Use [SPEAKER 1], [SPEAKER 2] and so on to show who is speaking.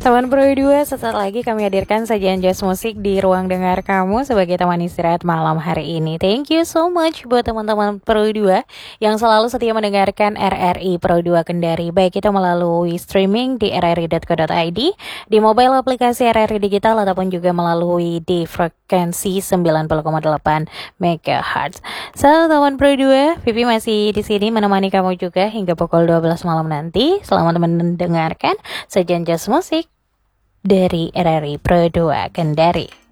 [SPEAKER 1] Teman Pro 2, sesaat lagi kami hadirkan sajian jazz musik di ruang dengar kamu sebagai teman istirahat malam hari ini. Thank you so much buat teman-teman Pro 2 yang selalu setia mendengarkan RRI Pro 2 Kendari. Baik itu melalui streaming di rri.co.id, di mobile aplikasi RRI Digital, ataupun juga melalui di frekuensi 90,8 MHz. So, teman Pro 2, Vivi masih di sini menemani kamu juga hingga pukul 12 malam nanti. Selamat mendengarkan sajian jazz musik dari RRI Pro 2 Kendari.